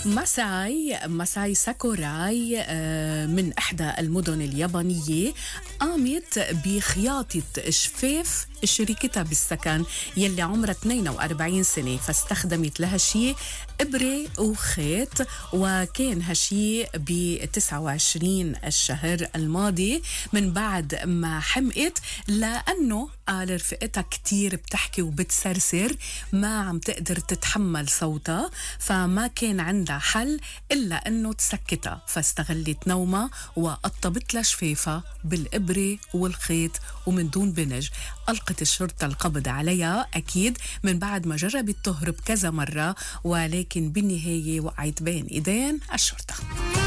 ماساي ساكوراي من إحدى المدن اليابانية قامت بخياطة شفاف شريكتها بالسكن يلي عمرها 42 سنة، فاستخدمت لها شيء إبرة وخيط، وكان هالشي ب 29 الشهر الماضي من بعد ما حمقت، لأنه قال رفقتها كتير بتحكي وبتسرسر ما عم تقدر تتحمل صوتها، فما كان عندها حل إلا أنه تسكتها، فاستغلت نومها وقطبت لها شفافها بالإبرة والخيط ومن دون بنج. ألقت الشرطة القبض عليها أكيد من بعد ما جربت تهرب كذا مرة، ولكن بالنهاية وقعت بين إيدين الشرطة.